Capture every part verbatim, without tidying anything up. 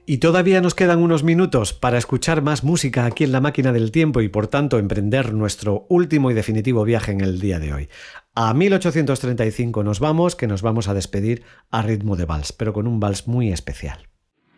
Y todavía nos quedan unos minutos para escuchar más música aquí en La Máquina del Tiempo y por tanto emprender nuestro último y definitivo viaje en el día de hoy. A mil ochocientos treinta y cinco nos vamos, que nos vamos a despedir a ritmo de vals, pero con un vals muy especial.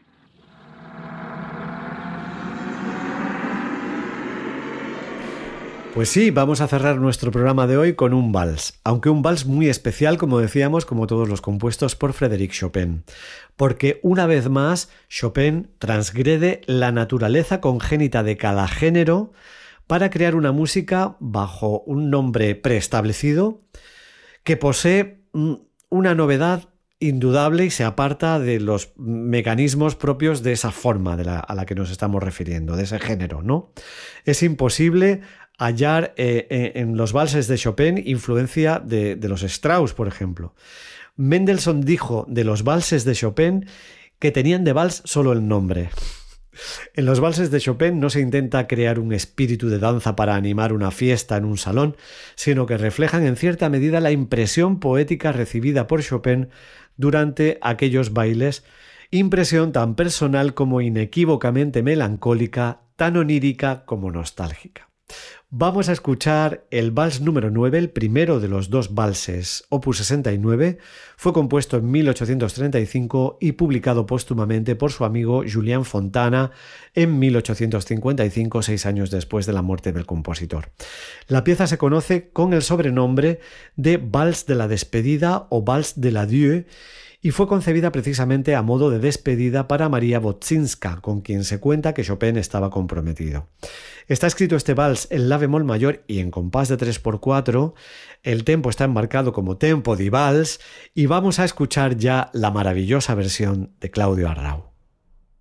Pues sí, vamos a cerrar nuestro programa de hoy con un vals, aunque un vals muy especial, como decíamos, como todos los compuestos por Frédéric Chopin, porque una vez más Chopin transgrede la naturaleza congénita de cada género para crear una música bajo un nombre preestablecido que posee una novedad indudable y se aparta de los mecanismos propios de esa forma de la, a la que nos estamos refiriendo, de ese género, ¿no? Es imposible hallar eh, en los valses de Chopin influencia de, de los Strauss, por ejemplo. Mendelssohn dijo de los valses de Chopin que tenían de vals solo el nombre. En los valses de Chopin no se intenta crear un espíritu de danza para animar una fiesta en un salón, sino que reflejan en cierta medida la impresión poética recibida por Chopin durante aquellos bailes, impresión tan personal como inequívocamente melancólica, tan onírica como nostálgica. Vamos a escuchar el vals número nueve, el primero de los dos valses, opus sesenta y nueve, fue compuesto en mil ochocientos treinta y cinco y publicado póstumamente por su amigo Julien Fontana en mil ochocientos cincuenta y cinco, seis años después de la muerte del compositor. La pieza se conoce con el sobrenombre de Vals de la Despedida o Vals de l'Adieu, y fue concebida precisamente a modo de despedida para María Wodzinska, con quien se cuenta que Chopin estaba comprometido. Está escrito este vals en la bemol mayor y en compás de tres por cuatro, el tempo está enmarcado como tempo di vals y vamos a escuchar ya la maravillosa versión de Claudio Arrau.